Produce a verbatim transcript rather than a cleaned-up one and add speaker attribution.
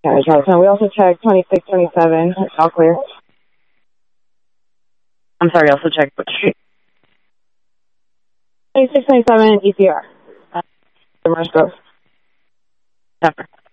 Speaker 1: Yeah, Charleston. We also checked twenty-six twenty-seven, all clear.
Speaker 2: I'm sorry, also check which street?
Speaker 1: twenty-six twenty-seven, E C R. Uh, the Morris Grove.
Speaker 2: Pepper.